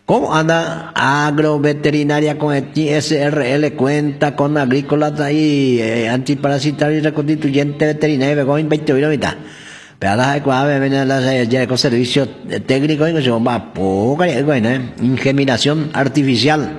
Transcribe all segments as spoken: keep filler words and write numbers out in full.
¿Cómo anda? Agroveterinaria con S R L cuenta con agrícolas ahí, eh, antiparasitario y reconstituyente veterinario, Begoin veinte ahorita. Pero la cual viene la con servicio técnico y con poca ingeminación artificial,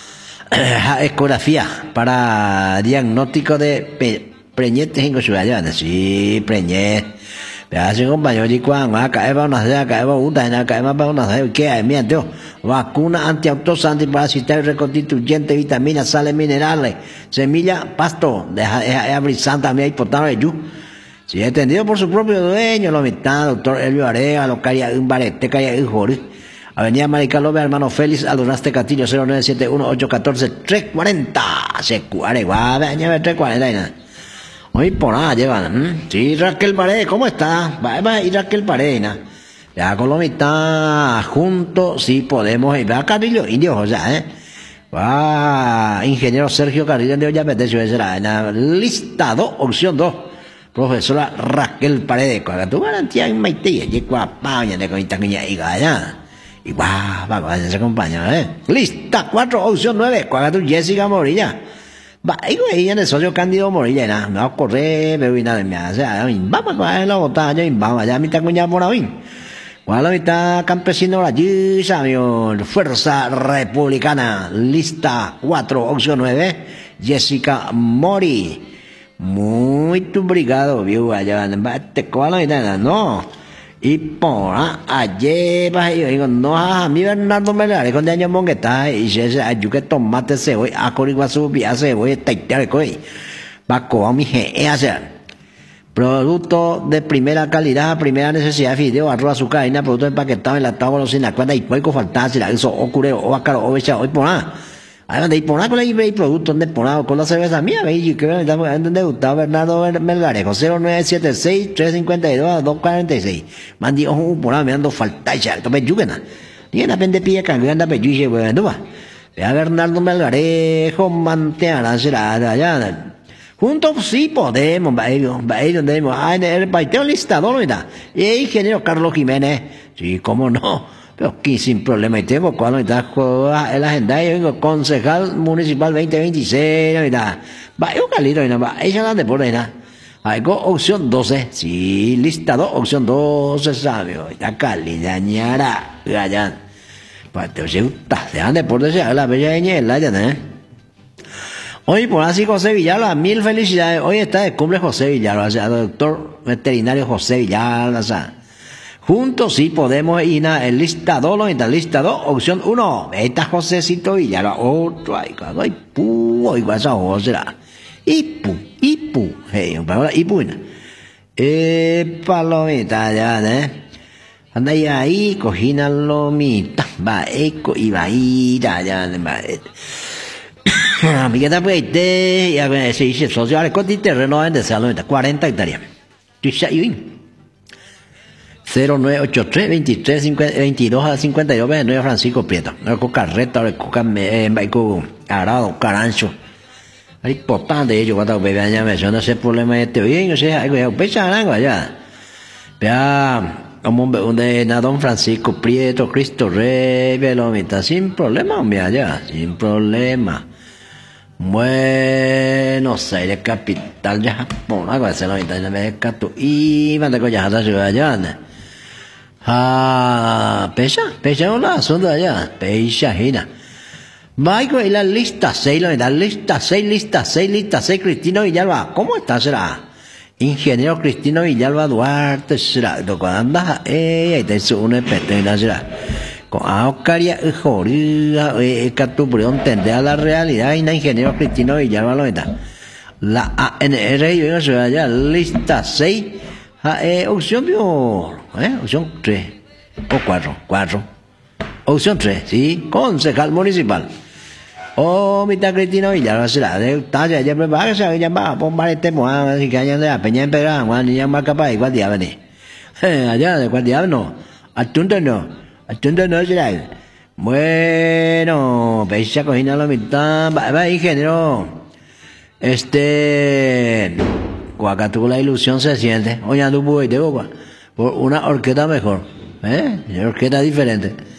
ecografía para diagnóstico de preñetes en Cochuayana, sí, preñet. Hace compañero y cuando acá va una de acá va una de acá va una de que hay miento vacuna antiautosa antiparasitaria reconstituyente vitaminas sales minerales semilla pasto deja abrir santa también hay potable yu si he entendido por su propio dueño lo mitad doctor Elvio Area lo caria un barete caria un jori Avenida Maricalobe hermano Félix Aldonaste Castillo cero nueve siete uno ocho uno cuatro tres cuarenta se cuare va añade tres cuarenta hoy por nada llevan, ¿eh? Sí, Raquel Paredes, ¿cómo está? Va, va, y Raquel Paredes, ¿no? Ya con lo mitad juntos, sí podemos, y va Carrillo, indio, o sea, ¿eh? Va, ingeniero Sergio Carrillo, de ya petecio, esa era, en lista dos, opción dos, profesora Raquel Paredes, cuando tu garantía en Maitía, y cuapa, ya de coita que ya iba allá, y va, va, va, se acompaña, ¿eh? Lista cuatro, opción nueve, cuando tu Jessica Morilla. Va, ahí güey, en el socio Cándido Morilla, nada, me va a correr, me voy a me hace, vamos a la botella, vamos allá, mitad cuña por ahí. Cuando mitad campesino allí, sabio, Fuerza Republicana, lista cuatro, opción nueve, Jessica Mori. Muy obrigado, viejo, allá, te coja la mitad, no. Y por ayer, yo digo, no, a mí Bernardo Melgarejo con de año mongueta, y se ayuda que tomate se voy, a coriguazu, se voy a taitar, coi, va a comer mi je, hacer. Producto de primera calidad, primera necesidad, fideo, arroz, azúcar, harina, producto empaquetado, enlatado, golosina, cuenta y puerco faltar, si la hizo, ocurre, o acaro, o becha, hoy por nada. Además de ir por nada con el producto, donde por nada, con la cerveza mía, veis, que me han debutado Bernardo Melgarejo, cero nueve siete seis, tres cinco dos, dos cuatro seis. Mandi, ojo, por nada, me ando falta, ya, que me yuguen. Y en la pende pilla, que me anda peyuche, bueno, va. Vea Bernardo Melgarejo, manteana, será, allá. Juntos sí podemos, va ellos, va ellos, debemos. Ah, en el paiteo listador, mira. Y el ingeniero Carlos Jiménez, sí, cómo no. Pero aquí sin problema y tengo cuando está el agenda yo vengo concejal municipal veinte veintiséis mira va yo calito y va ella la de por ahí na algo opción doce sí listado opción doce sabio está calidad ñara gallan pues te gusta se ande por decir la bella ñela ya eh hoy por así José Villalba mil felicidades hoy está de cumple José Villalba o sea doctor veterinario José Villalba o sea juntos sí podemos ir a el listado, lo está listado, opción uno, está Josecito y ya la otro, ay, ay, pu, igual esa José, ipu, ipu, hey, para ipu, eh, palomita, ya, eh, anda ahí, ahí, cogina lomita, va, eco, y va, y ya, ya, va, amigueta, pues, te, ya, se dice, social, con ti terreno, en desalo, cuarenta hectáreas, tú ya, y cero nueve ocho tres, veintitrés, veintidós a cincuenta y dos, veintinueve Francisco Prieto. No con carreta, no con Maico Arado, Carancho. Hay importante ellos cuando bebé ya me suena ese problema este bien, o sea, algo pecha algo allá. Vea, como un de Don Francisco Prieto, Cristo Rey, Velomita, sin problema, hombre, allá, sin problema. Buenos Aires, capital de Japón, algo así, la mitad de América, y van de coñas a la ciudad allá. Ah, pecha, pecha hola, son de allá, pecha gina. Michael, y la lista seis, la lista seis, lista seis, lista seis, Cristino Villalba, ¿cómo está será? Ingeniero Cristino Villalba Duarte, será, cuando andas, eh, ahí te hizo una petena, será. Con Aucaria, Jorida, eh, Catubrión, tendrá la realidad, y la ingeniero Cristino Villalba lo está. La A N R, yo no sé allá, lista seis, ah, eh, opción bio, eh, opción tres, o cuatro, cuatro, opción tres, sí, concejal municipal. Oh, mitad Cristino Villalba será, de talla, ya prepara, se va a llamar, pombar este moa, así que allá de la peña en Pedra, Juan, y llama capaz, igual diablo, eh, allá, de cuál diablo, no, atunto no, atunto no será, bueno, pecha cogina la mitad, va, va, ingeniero, este, Guacatuco la ilusión se siente, oye, ando muy de boca, por una orquesta mejor, ¿eh? Una orquesta diferente.